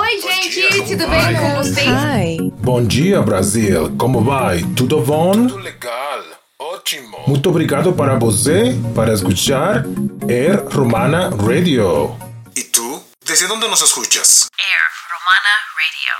Oi, gente, tudo bem com vocês? Hi. Bom dia, Brasil. Como vai? Tudo bom? Tudo legal, ótimo. Muito obrigado para você, para escuchar Air Romana Radio. ¿Y tú? ¿Desde dónde nos escuchas? Air Romana Radio.